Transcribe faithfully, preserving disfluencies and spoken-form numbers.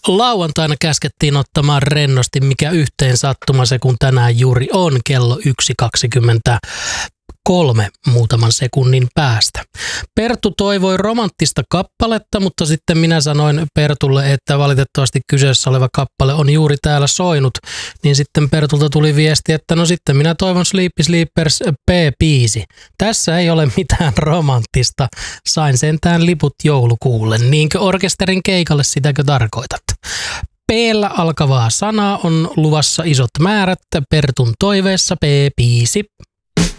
lauantaina käskettiin ottamaan rennosti, mikä yhteen sattuma se kun tänään juuri on kello yksi kaksikymmentäkolme muutaman sekunnin päästä. Perttu toivoi romanttista kappaletta, mutta sitten minä sanoin Pertulle, että valitettavasti kyseessä oleva kappale on juuri täällä soinut, niin sitten Pertulta tuli viesti, että no sitten minä toivon Sleepy Sleepers P-biisi. Tässä ei ole mitään romanttista. Sain sentään liput joulukuulle. Niinkö orkesterin keikalle, sitäkö tarkoitat? P-llä alkavaa sanaa on luvassa isot määrät. Pertun toiveessa P-biisi.